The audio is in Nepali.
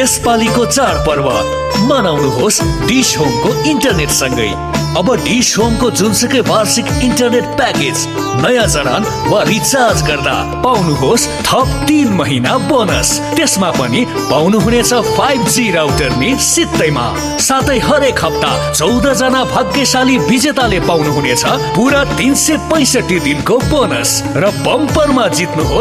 यसपालिको चाडपर्व मनाउनुहोस् डिश होमको इन्टरनेट सँगै। अब डिश होमको जुनसुकै वार्षिक इन्टरनेट प्याकेज नयाँ जडान वा रिचार्ज गर्दा पाउनुहोस् थप 3 महिना बोनस। त्यसमा पनि पाउनुहुनेछ 5G राउटर नि सित्तैमा। साथै हरेक हप्ता 14 जना भाग्यशाली विजेताले पाउनुहुनेछ पुरा 365 दिनको बोनस र बम्परमा जित्नुहोस्